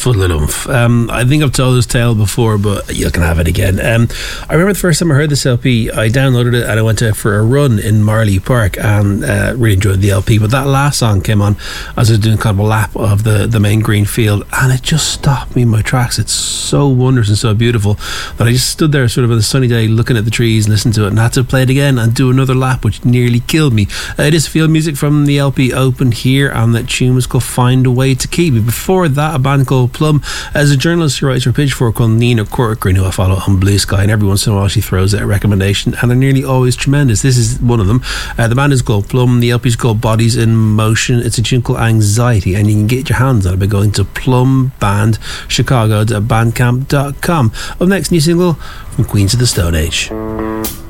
Full of Oomph. I think I've told this tale before, but you can have it again. I remember the first time I heard this LP, I downloaded it and I went out for a run in Marley Park and really enjoyed the LP. But that last song came on as I was doing kind of a lap of the main green field, and it just stopped me in my tracks. It's so wondrous and so beautiful that I just stood there sort of on a sunny day looking at the trees, listening to it, and had to play it again and do another lap, which nearly killed me. It is field music from the LP Open here, and that tune was called Find a Way to Keep. Before that, a band called Plum. As a journalist who writes for Pitchfork, called Nina Corcoran, who I follow on Blue Sky, and every once in a while she throws out a recommendation, and they're nearly always tremendous. This is one of them. The band is called Plum. The LP is called Bodies in Motion. It's a tune called Anxiety, and you can get your hands on it by going to plumbandchicago.bandcamp.com. Up next, new single from Queens of the Stone Age.